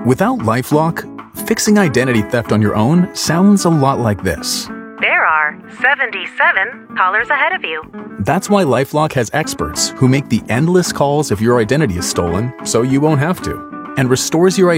Without LifeLock, fixing identity theft on your own sounds a lot like this. There are 77 callers ahead of you. That's why LifeLock has experts who make the endless calls if your identity is stolen so you won't have to, and restores your